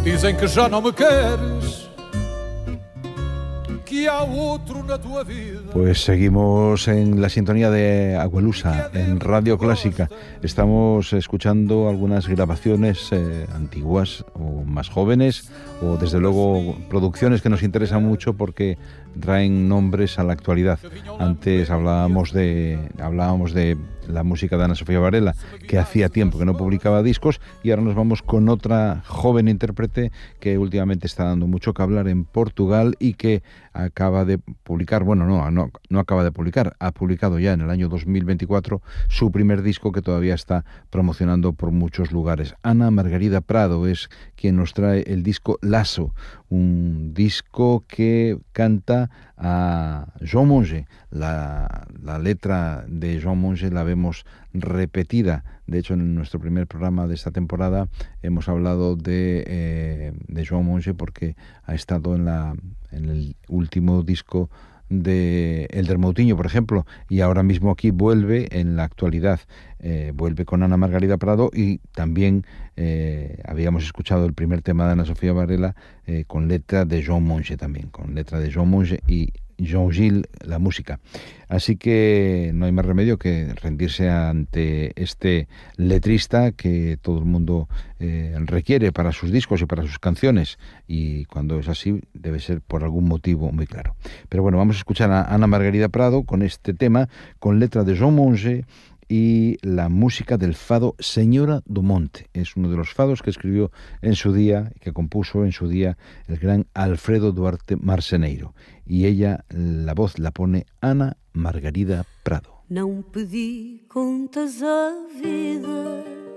Dizem que já não me queres, que há outro na tua vida. Pues seguimos en la sintonía de Agualusa, en Radio Clásica. Estamos escuchando algunas grabaciones antiguas o más jóvenes, o desde luego producciones que nos interesan mucho porque traen nombres a la actualidad. Antes hablábamos de la música de Ana Sofía Varela, que hacía tiempo que no publicaba discos, y ahora nos vamos con otra joven intérprete que últimamente está dando mucho que hablar en Portugal y que acaba de publicar, no acaba de publicar, ha publicado ya en el año 2024 su primer disco que todavía está promocionando por muchos lugares. Ana Margarida Prado es quien nos trae el disco Lasso, un disco que canta a Joan Monge. La letra de Joan Monge la vemos repetida. De hecho, en nuestro primer programa de esta temporada hemos hablado de Joan Monge porque ha estado en el último disco de Elder Moutinho, por ejemplo, y ahora mismo aquí vuelve en la actualidad, vuelve con Ana Margarida Prado, y también habíamos escuchado el primer tema de Ana Sofía Varela con letra de Joan Monge también, con letra de Joan Monge y Joan Gil, la música. Así que no hay más remedio que rendirse ante este letrista que todo el mundo requiere para sus discos y para sus canciones, y cuando es así debe ser por algún motivo muy claro. Pero bueno, vamos a escuchar a Ana Margarida Prado con este tema, con letra de Joan Monge y la música del fado Señora do Monte. Es uno de los fados que escribió en su día, que compuso en su día el gran Alfredo Duarte Marceneiro, y ella, la voz la pone Ana Margarida Prado. Não pedi contas à vida,